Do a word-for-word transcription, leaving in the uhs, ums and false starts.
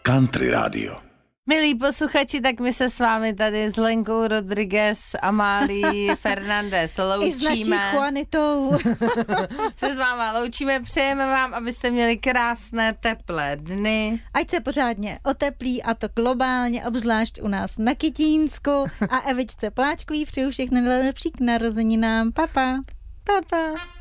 Country Radio. Milí posluchači, tak my se s vámi tady s Lenkou Rodriguez, Amálí Fernández loučíme. I s naší Juanitou. Se s váma loučíme, přejeme vám, abyste měli krásné teplé dny. Ať se pořádně oteplí, a to globálně, obzvlášť u nás na Kytínsku. A Evičce Pláčkový přeju všechno nejlepší k narozeninám. Papa. Papa.